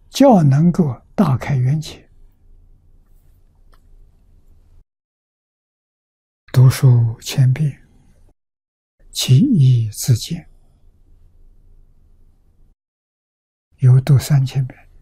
较能够大开眼界。读书千遍，其义自见。有读3000遍的，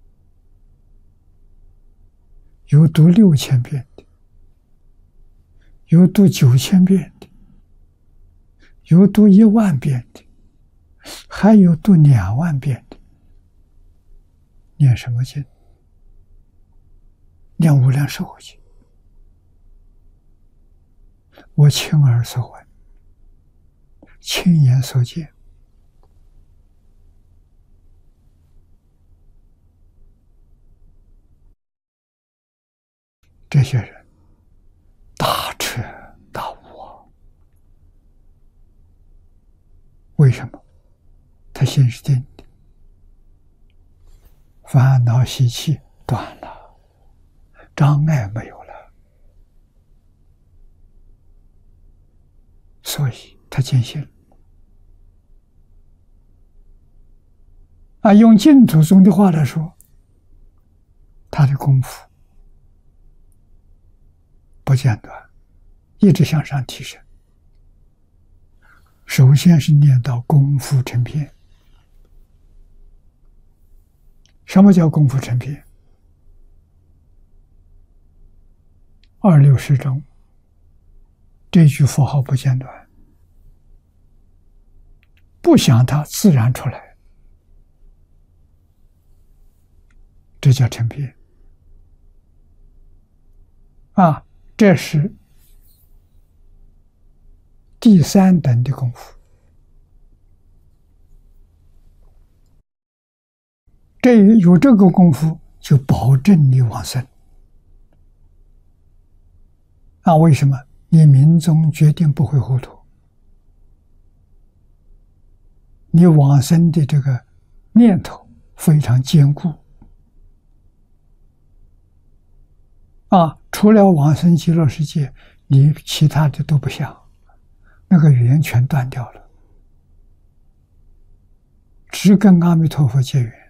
有读6000遍的，有读9000遍的，有读10000遍的，还有读20000遍的。念什么经？念无量寿经。我亲耳所闻，亲眼所见。这些人大彻大悟啊！为什么？他心是定的，烦恼习气断了，障碍没有了，所以他坚信啊。用净土宗的话来说，他的功夫不间断，一直向上提升。首先是念到功夫成片。什么叫功夫成片？26时中，这句佛号不间断，不想它自然出来，这叫成片啊！这是第3等的功夫。有这个功夫，就保证你往生啊！为什么？你命中决定不会糊涂，你往生的这个念头非常坚固啊！除了往生极乐世界，你其他的都不想，那个缘全断掉了，只跟阿弥陀佛结缘。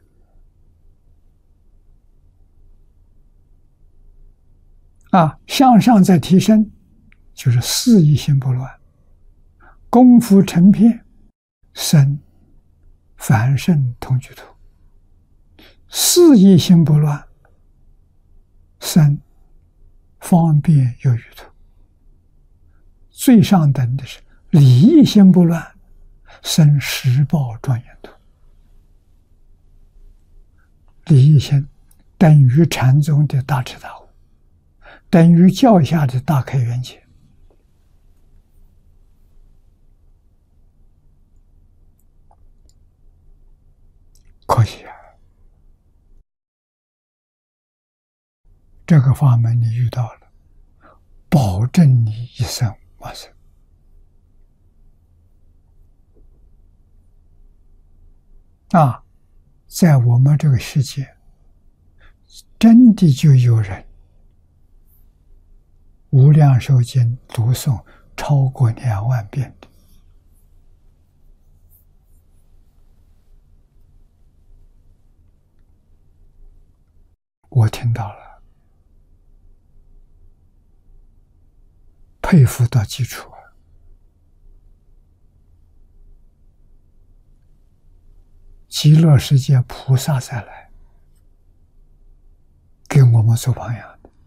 向上再提升，就是四意心不乱，功夫成片，生凡圣同居土；四意心不乱，生方便有余土。最上等的是理意心不乱，生十报庄严土。理意心等于禅宗的大彻大悟，等于教下的大开眼界。可惜啊，这个法门你遇到了，保证你一生往生啊！在我们这个世界，真的就有人无量寿经读诵超过20000遍的。我听到了，佩服到基础啊！极乐世界菩萨再来给我们做榜样的。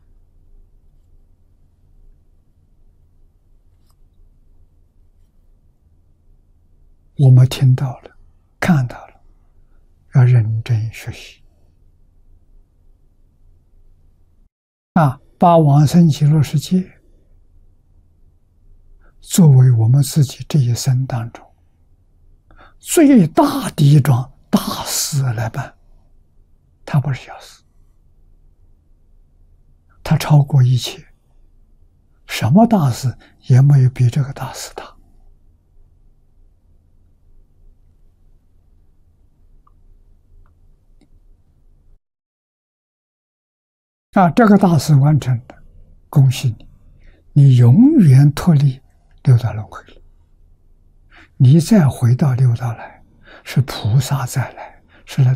我们听到了，看到了，要认真学习把往生极乐世界作为我们自己这一生当中最大的一桩大事来办。它不是小事，它超过一切，什么大事也没有比这个大事大。这个大事完成了，恭喜你，你永远脱离六道轮回了。你再回到六道来，是菩萨再来，是来